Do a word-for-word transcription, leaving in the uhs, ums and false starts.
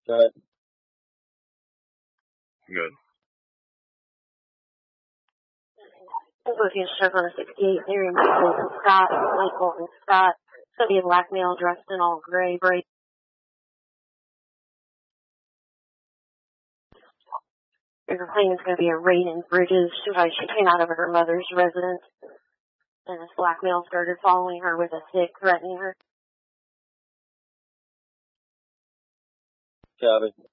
Good. Good. Associate Chevron sixty-eight, Mary Michael and Scott, Michael and Scott. It's going to be a black male dressed in all gray, bright. Your plane is going to be a Raiden Bridges. She, she came out of her mother's residence, and this black male started following her with a stick, threatening her. Copy.